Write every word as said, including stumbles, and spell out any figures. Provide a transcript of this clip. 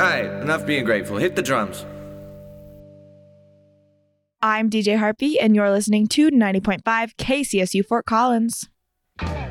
right, enough being grateful. Hit the drums. I'm D J Harpy, and you're listening to ninety point five K C S U Fort Collins.